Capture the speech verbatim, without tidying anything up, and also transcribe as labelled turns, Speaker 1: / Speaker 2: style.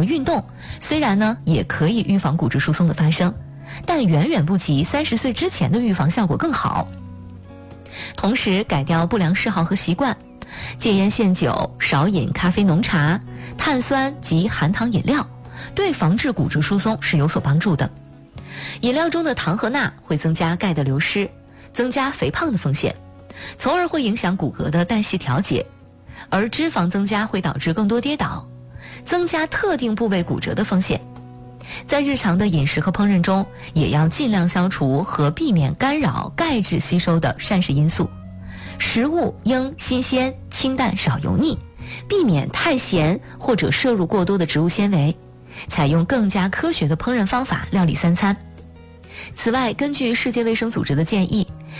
Speaker 1: 运动，虽然呢也可以预防骨质疏松的发生，但远远不及三十岁之前的预防效果更好。同时改掉不良嗜好和习惯，戒烟限酒，少饮咖啡浓茶、碳酸及含糖饮料，对防治骨质疏松是有所帮助的。饮料中的糖和钠会增加钙的流失，增加肥胖的风险，从而会影响骨骼的代谢调节，而脂肪增加会导致更多跌倒，增加特定部位骨折的风险。在日常的饮食和烹饪中，也要尽量消除和避免干扰钙质吸收的膳食因素，食物应新鲜、清淡、少油腻，避免太咸或者摄入过多的植物纤维，采用更加科学的烹饪方法料理三餐。此外，根据世界卫生组织的建议，